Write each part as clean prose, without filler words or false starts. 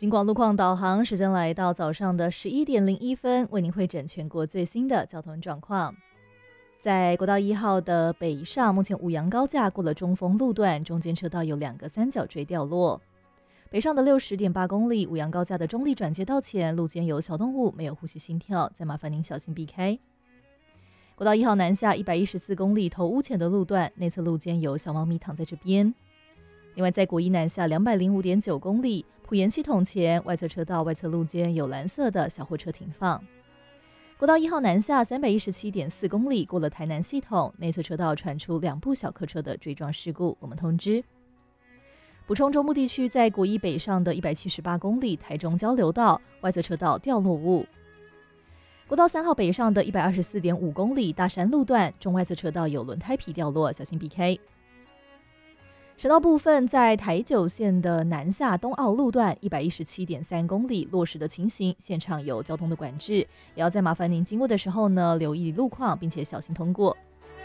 警广路况导航时间来到早上的11:01，为您汇整全国最新的交通状况。在国道1号的北上，目前五杨高架过了中丰路段，中间车道有2个三角锥掉落。北上的60.8公里，五杨高架的中立转接道前，路肩有小动物，没有呼吸心跳，再麻烦您小心避开。国道1号南下114公里头屋前的路段，内侧路肩有小猫咪躺在这边。另外，在国一南下205.9公里，埔盐系统前外侧车道外侧路肩有蓝色的小货车停放。国道1号南下317.4公里，过了台南系统，内侧车道传出2部小客车的追撞事故，我们通知。补充中部地区在国一北上的178公里，台中交流道外侧车道掉落物。国道3号北上的124.5公里，大山路段中外侧车道有轮胎皮掉落，小心避开。省道部分，在台九线的南下东澳路段117.3公里落实的情形，现场有交通的管制，也要再麻烦您经过的时候呢，留意路况，并且小心通过。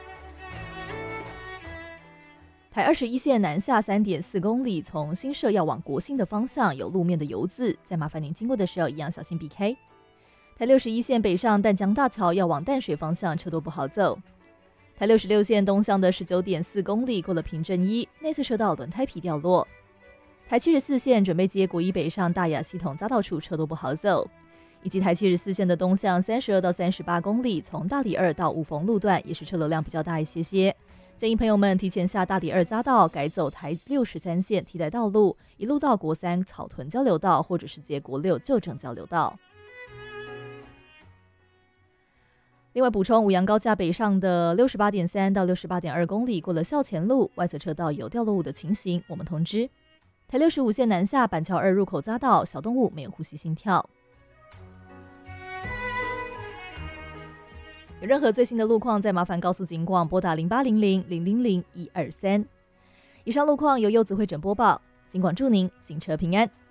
台21线南下3.4公里，从新社要往国信的方向有路面的油渍，再麻烦您经过的时候一样小心避开。台61线北上淡江大桥要往淡水方向，车多不好走。台66线东向的19.4公里，过了平镇一，内侧车道轮胎皮掉落。台74线准备接国一北上大雅系统匝道处，车多不好走。以及台74线的东向32到38公里，从大里2到五峰路段也是车流量比较大一些。建议朋友们提前下大里2匝道，改走台63线替代道路，一路到国3草屯交流道，或者是接国6旧正交流道。另外补充，五杨高架北上的68.3到68.2公里，过了校前路，外侧车道有掉落物的情形，我们通知。台65线南下板桥2入口匝道，小动物没有呼吸心跳。有任何最新的路况，再麻烦告诉警广，拨打0800-000-123。以上路况由柚子会诊播报，警广祝您行车平安。